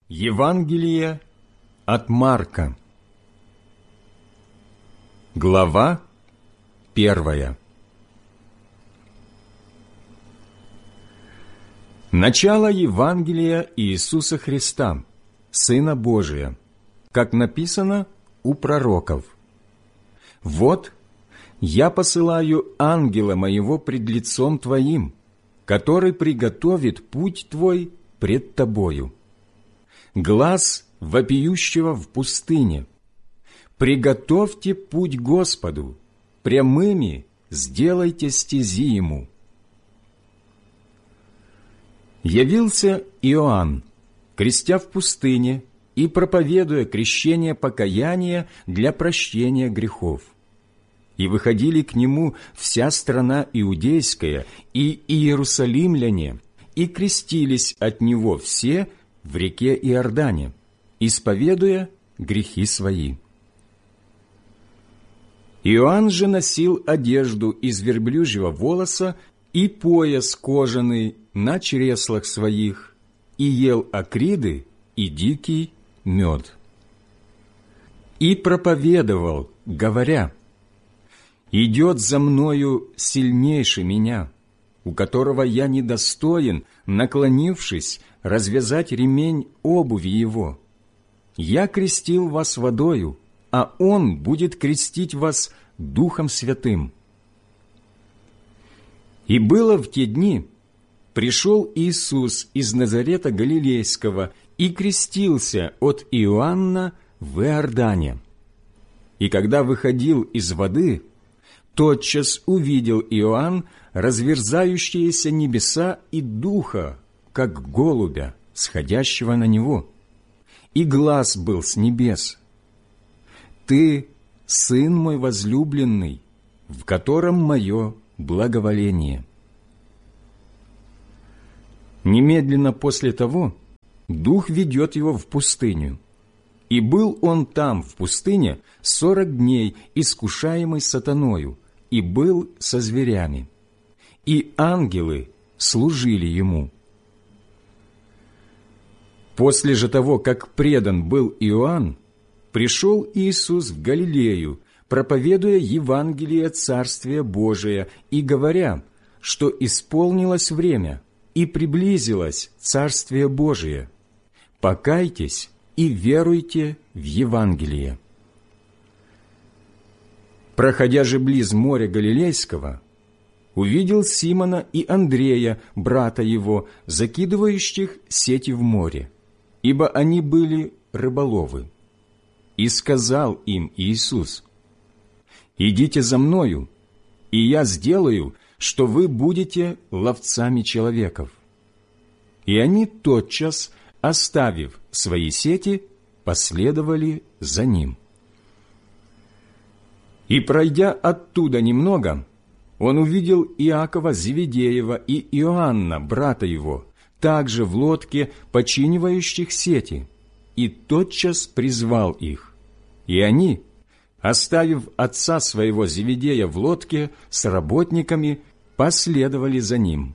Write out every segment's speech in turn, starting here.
Евангелие от Марка. Глава 1. Начало Евангелия Иисуса Христа, Сына Божия, как написано у пророков. «Вот, я посылаю ангела моего пред лицом твоим, который приготовит путь твой пред тобою. Глас вопиющего в пустыне: приготовьте путь Господу, прямыми сделайте стези Ему». Явился Иоанн, крестя в пустыне и проповедуя крещение покаяния для прощения грехов. И выходили к нему вся страна иудейская и иерусалимляне, и крестились от него все в реке Иордане, исповедуя грехи свои. Иоанн же носил одежду из верблюжьего волоса и пояс кожаный на чреслах своих, и ел акриды и дикий мед. И проповедовал, говоря: «Идет за мною сильнейший меня, у которого я недостоин, наклонившись, развязать ремень обуви его. Я крестил вас водою, а он будет крестить вас Духом Святым». И было в те дни, пришел Иисус из Назарета Галилейского и крестился от Иоанна в Иордане. И когда выходил из воды, тотчас увидел Иоанн разверзающиеся небеса и Духа, как голубя, сходящего на него. И глас был с небес: «Ты, Сын мой возлюбленный, в котором мое благоволение». Немедленно после того Дух ведет его в пустыню. И был он там, в пустыне, 40 дней, искушаемый сатаною, и был со зверями. И ангелы служили ему. После же того, как предан был Иоанн, пришел Иисус в Галилею, проповедуя Евангелие Царствия Божия и говоря, что исполнилось время и приблизилось Царствие Божие. Покайтесь и веруйте в Евангелие. Проходя же близ моря Галилейского, увидел Симона и Андрея, брата его, закидывающих сети в море, ибо они были рыболовы. И сказал им Иисус: «Идите за Мною, и я сделаю, что вы будете ловцами человеков». И они тотчас, оставив свои сети, последовали за Ним. И, пройдя оттуда немного, Он увидел Иакова Зеведеева и Иоанна, брата его, также в лодке, починивающих сети, и тотчас призвал их. И они, оставив отца своего Зеведея в лодке с работниками, последовали за ним.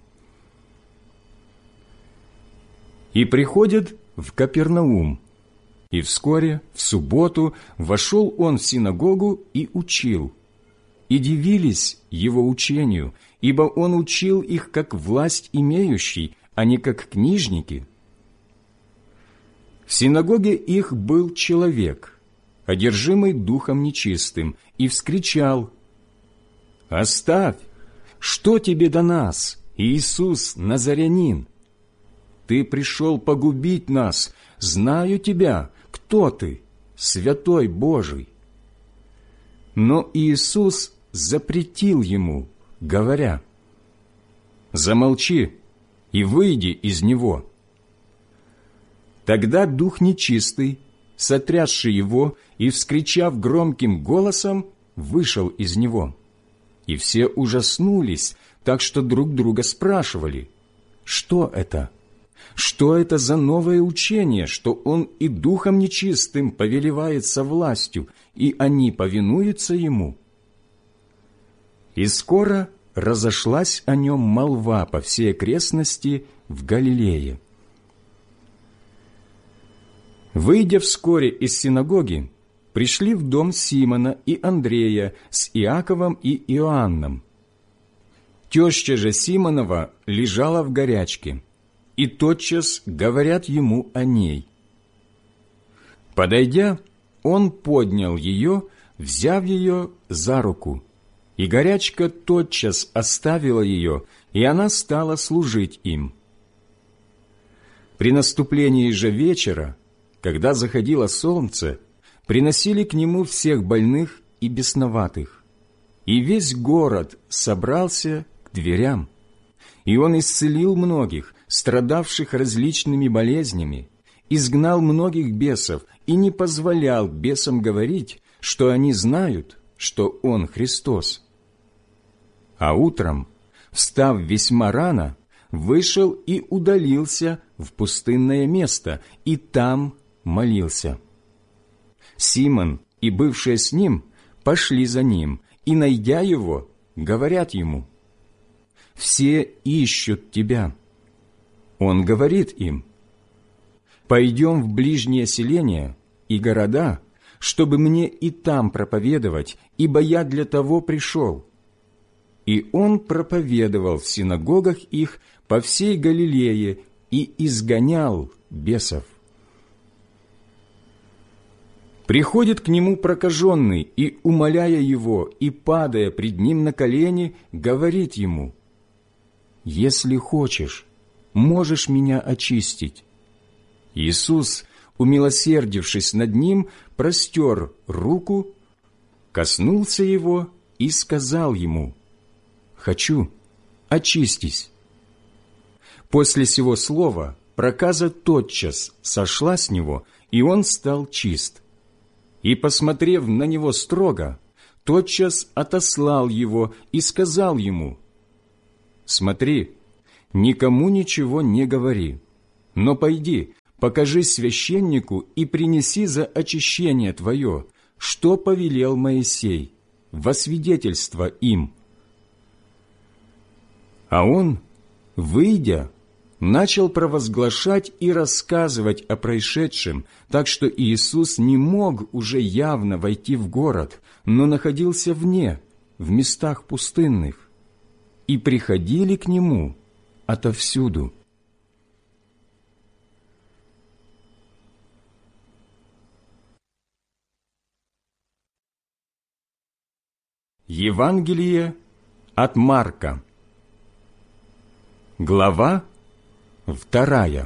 И приходят в Капернаум, и вскоре, в субботу, вошел он в синагогу и учил. И дивились его учению, ибо он учил их как власть имеющий, а не как книжники. В синагоге их был человек, одержимый духом нечистым, и вскричал: «Оставь! Что тебе до нас, Иисус Назарянин? Ты пришел погубить нас. Знаю тебя, кто ты, Святой Божий». Но Иисус запретил ему, говоря: «Замолчи и выйди из него». Тогда дух нечистый, сотрясший его и вскричав громким голосом, вышел из него. И все ужаснулись, так что друг друга спрашивали: «Что это? Что это за новое учение, что он и духом нечистым повелевает со властью, и они повинуются ему?» И скоро разошлась о нем молва по всей окрестности в Галилее. Выйдя вскоре из синагоги, пришли в дом Симона и Андрея с Иаковом и Иоанном. Теща же Симонова лежала в горячке, и тотчас говорят ему о ней. Подойдя, он поднял ее, взяв ее за руку, и горячка тотчас оставила ее, и она стала служить им. При наступлении же вечера, когда заходило солнце, приносили к нему всех больных и бесноватых, и весь город собрался к дверям. И он исцелил многих, страдавших различными болезнями, изгнал многих бесов и не позволял бесам говорить, что они знают, что он Христос. А утром, встав весьма рано, вышел и удалился в пустынное место, и там молился. Симон и бывшие с ним пошли за ним, и, найдя его, говорят ему: «Все ищут тебя». Он говорит им: «Пойдем в ближние селения и города, чтобы мне и там проповедовать, ибо я для того пришел». И он проповедовал в синагогах их по всей Галилее и изгонял бесов. Приходит к нему прокаженный и, умоляя его и падая пред ним на колени, говорит ему: «Если хочешь, можешь меня очистить». Иисус, умилосердившись над ним, простер руку, коснулся его и сказал ему: «Хочу, очистись». После сего слова проказа тотчас сошла с него, и он стал чист. И, посмотрев на него строго, тотчас отослал его и сказал ему: «Смотри, никому ничего не говори, но пойди, покажи священнику и принеси за очищение твое, что повелел Моисей, во свидетельство им». А он, выйдя, начал провозглашать и рассказывать о происшедшем, так что Иисус не мог уже явно войти в город, но находился вне, в местах пустынных, и приходили к Нему отовсюду. Евангелие от Марка. Глава 2.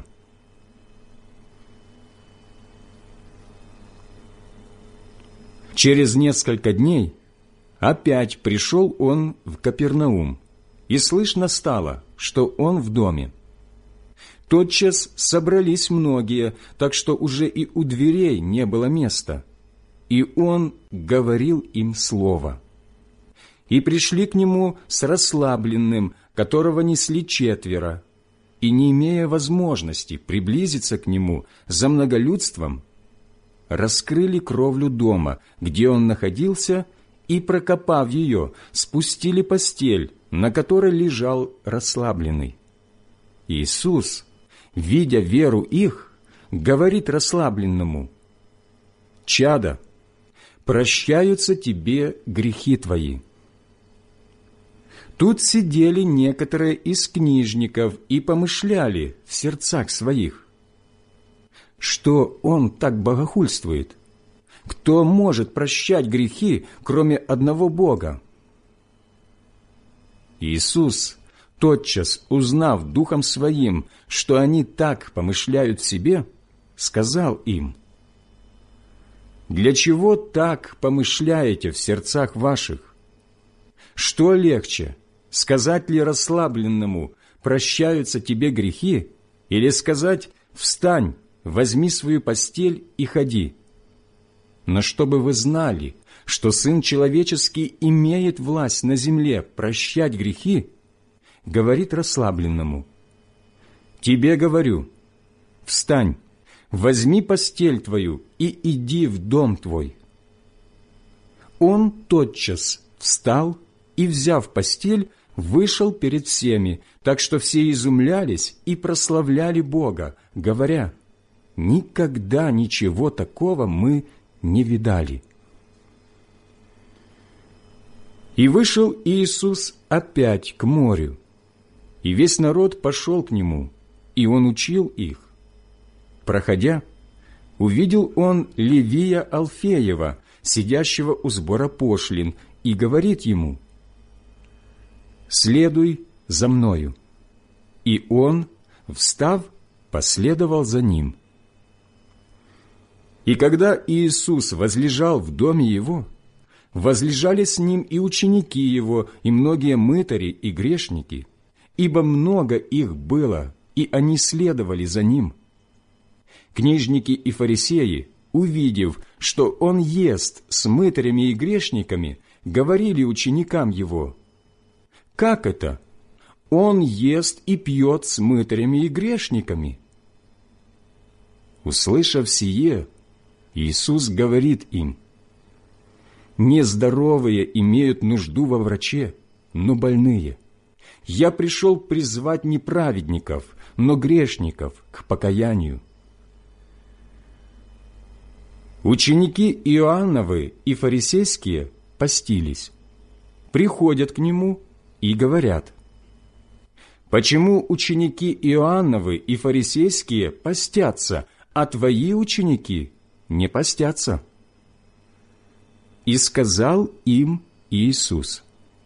Через несколько дней опять пришел он в Капернаум, и слышно стало, что он в доме. Тотчас собрались многие, так что уже и у дверей не было места, и он говорил им слово. И пришли к нему с расслабленным, которого несли 4, и, не имея возможности приблизиться к нему за многолюдством, раскрыли кровлю дома, где он находился, и, прокопав ее, спустили постель, на которой лежал расслабленный. Иисус, видя веру их, говорит расслабленному: «Чадо, прощаются тебе грехи твои». Тут сидели некоторые из книжников и помышляли в сердцах своих: что он так богохульствует? Кто может прощать грехи, кроме одного Бога? Иисус, тотчас узнав духом своим, что они так помышляют в себе, сказал им: «Для чего так помышляете в сердцах ваших? Что легче, сказать ли расслабленному: прощаются тебе грехи, или сказать: встань, возьми свою постель и ходи? Но чтобы вы знали, что Сын Человеческий имеет власть на земле прощать грехи, говорит расслабленному: тебе говорю, встань, возьми постель твою и иди в дом твой». Он тотчас встал и, взяв постель, вышел перед всеми, так что все изумлялись и прославляли Бога, говоря: никогда ничего такого мы не видали». И вышел Иисус опять к морю, и весь народ пошел к Нему, и Он учил их. Проходя, увидел Он Левия Алфеева, сидящего у сбора пошлин, и говорит ему: «Следуй за мною». И он, встав, последовал за ним. И когда Иисус возлежал в доме Его, возлежали с Ним и ученики Его, и многие мытари и грешники, ибо много их было, и они следовали за Ним. Книжники и фарисеи, увидев, что Он ест с мытарями и грешниками, говорили ученикам Его: «Как это? Он ест и пьет с мытарями и грешниками». Услышав сие, Иисус говорит им: «Нездоровые имеют нужду во враче, но больные. Я пришел призвать не праведников, но грешников к покаянию». Ученики Иоанновы и фарисейские постились, приходят к Нему и говорят: «Почему ученики Иоанновы и фарисейские постятся, а твои ученики не постятся?» И сказал им Иисус: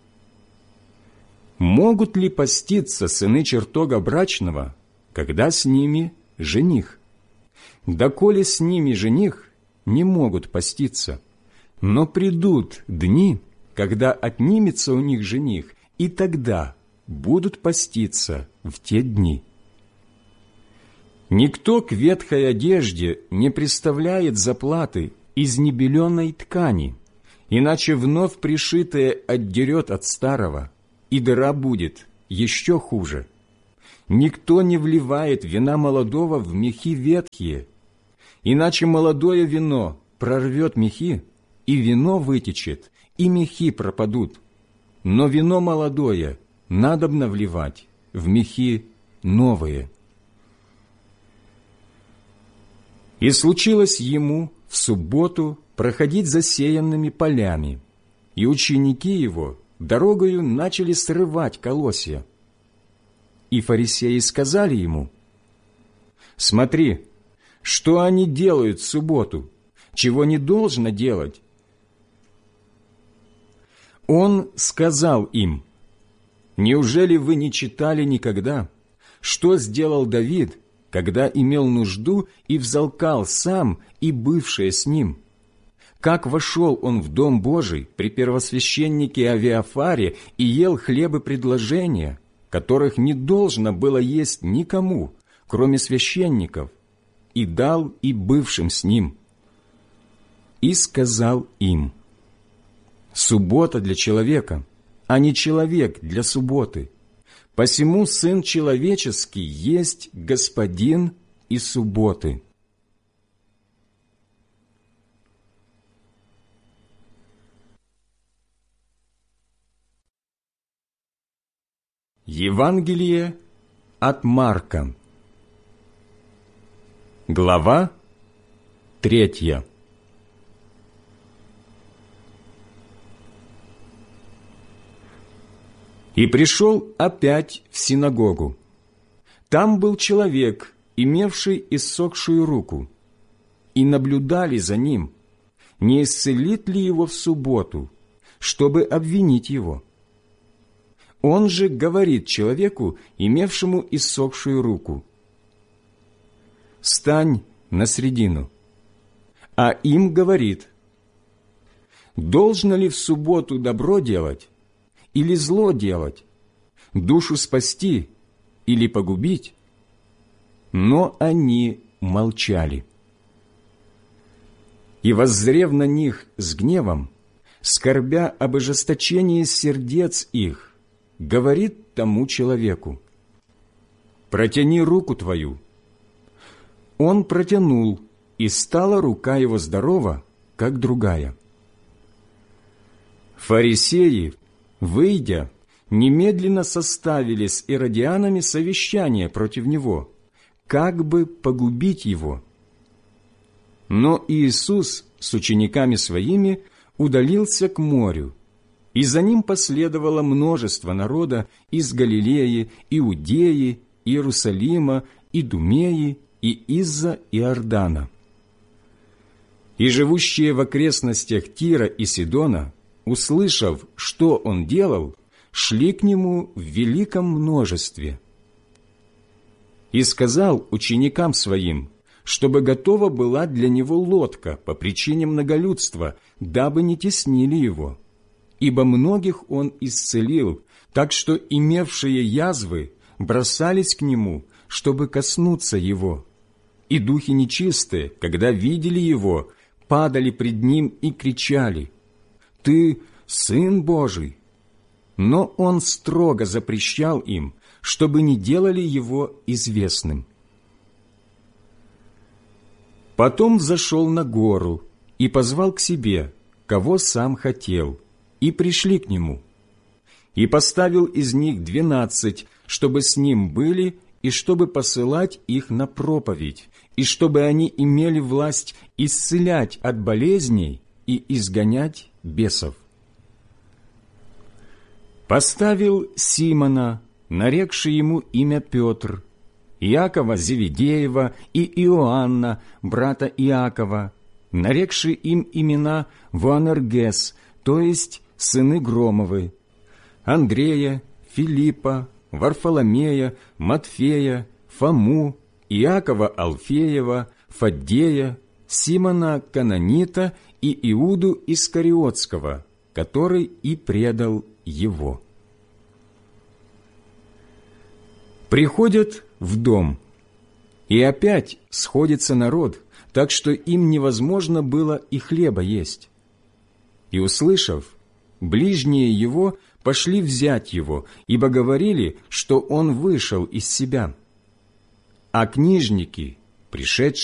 «Могут ли поститься сыны чертога брачного, когда с ними жених? Доколе с ними жених, не могут поститься. Но придут дни, когда отнимется у них жених, и тогда будут поститься в те дни. Никто к ветхой одежде не приставляет заплаты из небеленой ткани, иначе вновь пришитое отдерет от старого, и дыра будет еще хуже. Никто не вливает вина молодого в мехи ветхие, иначе молодое вино прорвет мехи, и вино вытечет, и мехи пропадут. Но вино молодое надобно вливать в мехи новые». И случилось ему в субботу проходить засеянными полями, и ученики его дорогою начали срывать колосья. И фарисеи сказали ему: «Смотри, что они делают в субботу, чего не должно делать». Он сказал им: «Неужели вы не читали никогда, что сделал Давид, когда имел нужду и взалкал сам и бывшие с ним? Как вошел он в дом Божий при первосвященнике Авиафаре и ел хлебы предложения, которых не должно было есть никому, кроме священников, и дал и бывшим с ним. И сказал им: суббота для человека, а не человек для субботы. Посему Сын Человеческий есть Господин и субботы». Евангелие от Марка. Глава 3. И пришел опять в синагогу. Там был человек, имевший иссохшую руку, и наблюдали за ним, не исцелит ли его в субботу, чтобы обвинить его. Он же говорит человеку, имевшему иссохшую руку: «Стань на средину». А им говорит: «Должно ли в субботу добро делать или зло делать, душу спасти или погубить?» Но они молчали. И, воззрев на них с гневом, скорбя об ожесточении сердец их, говорит тому человеку: «Протяни руку твою». Он протянул, и стала рука его здорова, как другая. Фарисеи, выйдя, немедленно составили с иродианами совещание против него, как бы погубить его, Но Иисус с учениками Своими удалился к морю, и за Ним последовало множество народа из Галилеи, Иудеи, Иерусалима, Идумеи и из-за Иордана. И живущие в окрестностях Тира и Сидона, услышав, что Он делал, шли к Нему в великом множестве. И сказал ученикам Своим, чтобы готова была для Него лодка по причине многолюдства, дабы не теснили Его. Ибо многих Он исцелил, так что имевшие язвы бросались к Нему, чтобы коснуться Его. И духи нечистые, когда видели Его, падали пред Ним и кричали: «Ты Сын Божий!» Но Он строго запрещал им, чтобы не делали Его известным. Потом взошел на гору и позвал к себе, кого сам хотел, и пришли к Нему. И поставил из них 12, чтобы с Ним были, и чтобы посылать их на проповедь, и чтобы они имели власть исцелять от болезней и изгонять бесов. Поставил Симона, нарекший ему имя Петр, Иакова Зеведеева и Иоанна, брата Иакова, нарекший им имена Боанергес, то есть сыны Громовы, Андрея, Филиппа, Варфоломея, Матфея, Фому, Иакова Алфеева, Фаддея, Симона Кананита и Иуду Искариотского, который и предал Его. Приходят в дом, и опять сходится народ, так что им невозможно было и хлеба есть. И, услышав, ближние его пошли взять его, ибо говорили, что он вышел из себя. А книжники, пришедшие